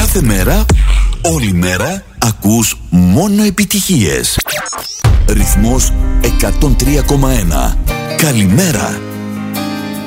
Κάθε μέρα, όλη μέρα, ακούς μόνο επιτυχίες. Ρυθμός 103,1. Καλημέρα.